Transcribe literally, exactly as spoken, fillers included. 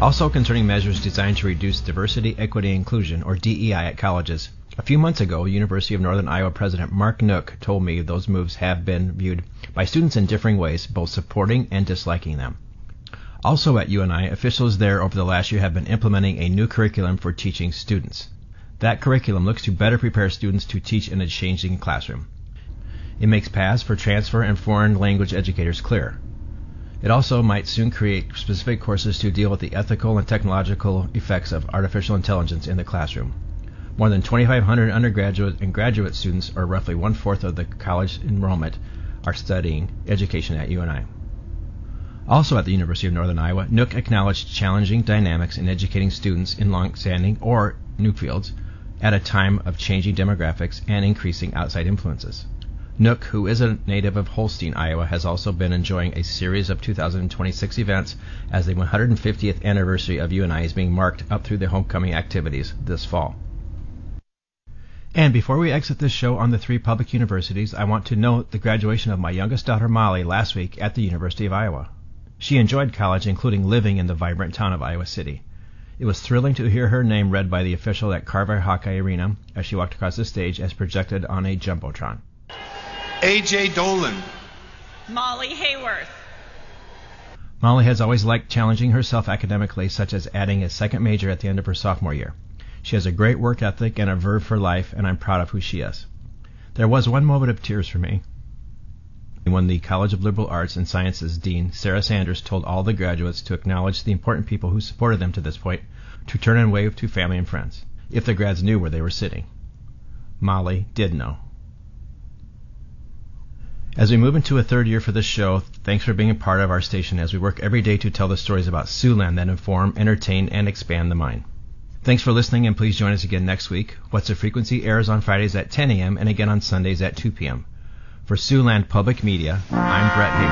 Also concerning measures designed to reduce diversity, equity, and inclusion, or D E I, at colleges. A few months ago, University of Northern Iowa President Mark Nook told me those moves have been viewed by students in differing ways, both supporting and disliking them. Also at U N I, officials there over the last year have been implementing a new curriculum for teaching students. That curriculum looks to better prepare students to teach in a changing classroom. It makes paths for transfer and foreign language educators clear. It also might soon create specific courses to deal with the ethical and technological effects of artificial intelligence in the classroom. More than twenty-five hundred undergraduate and graduate students, or roughly one-fourth of the college enrollment, are studying education at U N I. Also at the University of Northern Iowa, Nook acknowledged challenging dynamics in educating students in long-standing or new fields at a time of changing demographics and increasing outside influences. Nook, who is a native of Holstein, Iowa, has also been enjoying a series of two thousand twenty-six events as the one hundred fiftieth anniversary of U N I is being marked up through the homecoming activities this fall. And before we exit this show on the three public universities, I want to note the graduation of my youngest daughter, Molly, last week at the University of Iowa. She enjoyed college, including living in the vibrant town of Iowa City. It was thrilling to hear her name read by the official at Carver Hawkeye Arena as she walked across the stage as projected on a Jumbotron. A J Dolan. Molly Hayworth. Molly has always liked challenging herself academically, such as adding a second major at the end of her sophomore year. She has a great work ethic and a verve for life, and I'm proud of who she is. There was one moment of tears for me when the College of Liberal Arts and Sciences Dean, Sarah Sanders, told all the graduates to acknowledge the important people who supported them to this point, to turn and wave to family and friends, if the grads knew where they were sitting. Molly did know. As we move into a third year for this show, thanks for being a part of our station as we work every day to tell the stories about Siouxland that inform, entertain, and expand the mind. Thanks for listening, and please join us again next week. What's the Frequency airs on Fridays at ten a.m. and again on Sundays at two p.m. For Siouxland Public Media, I'm Brett Hager.